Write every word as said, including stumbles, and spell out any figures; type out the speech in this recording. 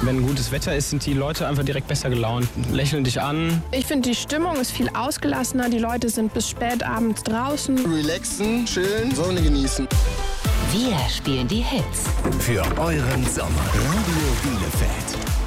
Wenn gutes Wetter ist, sind die Leute einfach direkt besser gelaunt, lächeln dich an. Ich finde, die Stimmung ist viel ausgelassener. Die Leute sind bis spät abends draußen. Relaxen, chillen, Sonne genießen. Wir spielen die Hits. Für euren Sommer. Radio Bielefeld.